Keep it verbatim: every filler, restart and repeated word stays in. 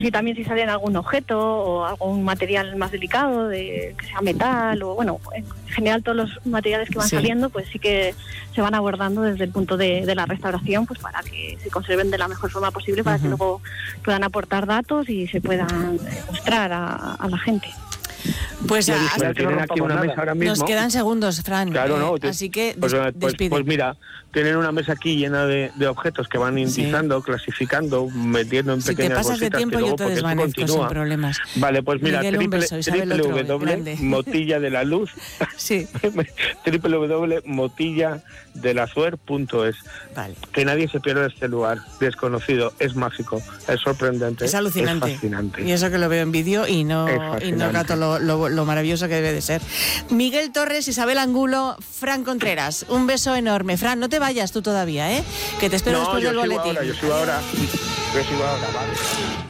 Y también si salen algún objeto o algún material más delicado, de que sea metal o bueno, en general todos los materiales que van sí. saliendo, pues sí que se van abordando desde el punto de, de la restauración, pues para que se conserven de la mejor forma posible, para uh-huh. que luego puedan aportar datos y se puedan mostrar a, a la gente. Pues a, a, tienen aquí una mesa ahora mismo. Nos quedan segundos, Fran. Claro, no. Eh, así que pues, des, pues, despide. Pues mira, tienen una mesa aquí llena de, de objetos que van indizando, sí. clasificando, metiendo en si pequeñas bolsitas. Si te pasas de tiempo, que luego, yo te desvanezco sin problemas. Vale, pues mira, Miguel, triple, beso, triple w w motilla de la luz, sí. triple w w w punto motilla de la suer punto es. Vale. Que nadie se pierda este lugar desconocido, es mágico, es sorprendente, es alucinante, es fascinante. Y eso que lo veo en vídeo y no, y no gato lo, lo, lo maravilloso que debe de ser. Miguel Torres, Isabel Angulo, Fran Contreras, un beso enorme. Fran, no te vayas tú todavía, ¿eh? Que te espero no, después del boletín. No, yo sigo ahora, yo sigo ahora, yo sigo ahora, vale.